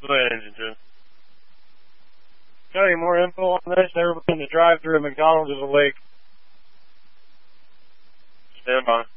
Go ahead, Engine 2. Got any more info on this? Everybody in the drive-thru at McDonald's is awake. Stand by.